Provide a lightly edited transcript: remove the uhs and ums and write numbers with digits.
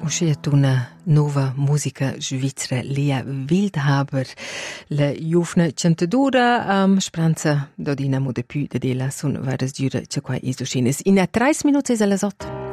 Uscita una nuova musica svizzera, Lea Wildhaber, la giovane cantadora, speranza dodina mo de più de dela sun varas dura ce qua is uscines. In 30 minuti è alla sotto.